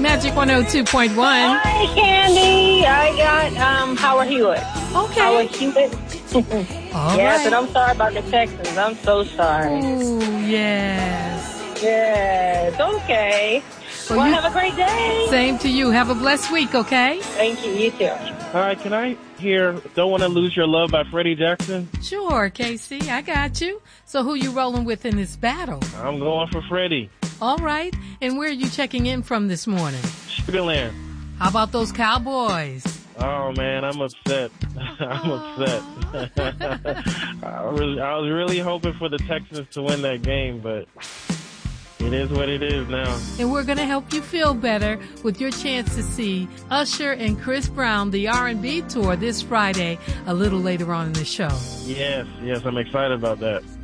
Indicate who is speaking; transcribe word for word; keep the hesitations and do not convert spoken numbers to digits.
Speaker 1: Magic one oh two point one.
Speaker 2: Hi, Candy. I got um, Howard Hewitt.
Speaker 1: Okay.
Speaker 2: Howard Hewitt.
Speaker 1: All
Speaker 2: yes,
Speaker 1: right.
Speaker 2: and I'm sorry about the Texans. I'm so sorry.
Speaker 1: Oh, yes.
Speaker 2: Yes, okay.
Speaker 1: Well,
Speaker 2: Well,
Speaker 1: you-
Speaker 2: have a great day.
Speaker 1: Same to you. Have a blessed week, okay?
Speaker 2: Thank you. You too.
Speaker 3: Hi, can I hear Don't Want to Lose Your Love by Freddie Jackson?
Speaker 1: Sure, Casey. I got you. So who you rolling with in this battle?
Speaker 3: I'm going for Freddie.
Speaker 1: All right. And where are you checking in from this morning?
Speaker 3: Sugarland.
Speaker 1: How about those Cowboys?
Speaker 3: Oh, man, I'm upset. I'm upset. I, was, I was really hoping for the Texans to win that game, but it is what it is now.
Speaker 1: And we're going to help you feel better with your chance to see Usher and Chris Brown, the R and B tour this Friday, a little later on in the show.
Speaker 3: Yes, yes, I'm excited about that.